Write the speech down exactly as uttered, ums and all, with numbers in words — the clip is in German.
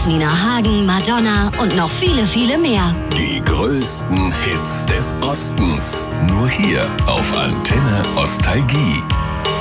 Nina Hagen, Madonna und noch viele, viele mehr. Die größten Hits des Ostens. Nur hier auf Antenne Ostalgie.